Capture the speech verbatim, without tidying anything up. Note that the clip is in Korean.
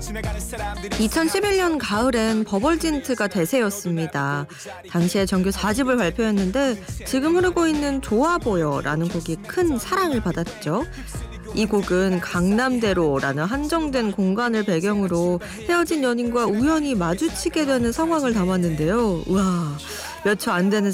이천십일 년 가을엔 버벌진트가 대세였습니다. 당시에 정규 사 집을 발표했는데 지금 흐르고 있는 좋아 보여라는 곡이 큰 사랑을 받았죠. 이 곡은 강남대로라는 한정된 공간을 배경으로 헤어진 연인과 우연히 마주치게 되는 상황을 담았는데요. 우와, 몇 초 안 되는